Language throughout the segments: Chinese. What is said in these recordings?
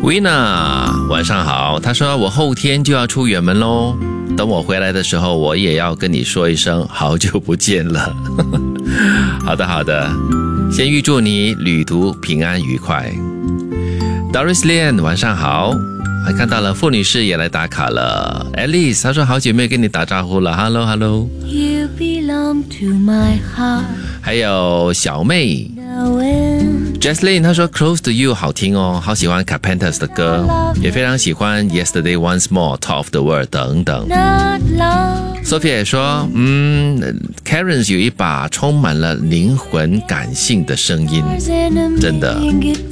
Wina 晚上好，他说我后天就要出远门咯，等我回来的时候我也要跟你说一声好久不见了好的，先预祝你旅途平安愉快。 Doris Lian 晚上好，还看到了傅女士也来打卡了。 Alice 她说好久没有跟你打招呼了， Hello You belong to my heart. 还有小妹 Jesslyn 她说 Close to You 好听哦，好喜欢 Carpenters 的歌，也非常喜欢 Yesterday Once More Top of the World 等等。 Sophia 也说Karen's 有一把充满了灵魂感性的声音，真的，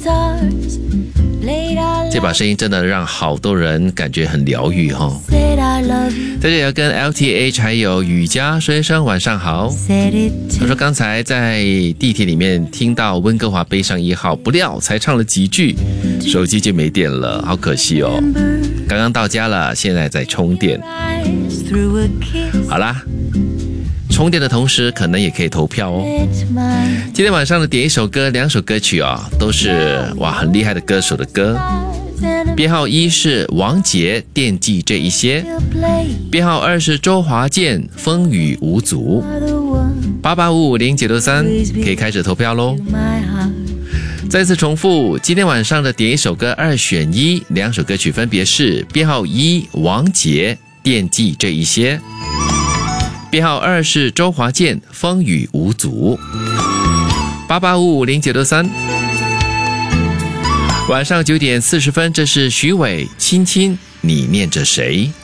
这把声音真的让好多人感觉很疗愈哦。在这里要跟 LTH 还有雨佳说一声晚上好。他说刚才在地铁里面听到温哥华悲伤1号，不料才唱了几句手机就没电了，好可惜哦。刚刚到家了，现在在充电。好啦，充电的同时可能也可以投票哦。今天晚上的点一首歌，2首歌曲哦，都是很厉害的歌手的歌。编号1是王杰，惦记这一些。编号2是周华健，风雨无阻。88550963可以开始投票咯。再次重复，今天晚上的点一首歌2选1，2首歌曲分别是编号1王杰，惦记这一些。编号2是周华健，风雨无阻。88550963。晚上9点40分，这是徐伟，亲亲，你念着谁？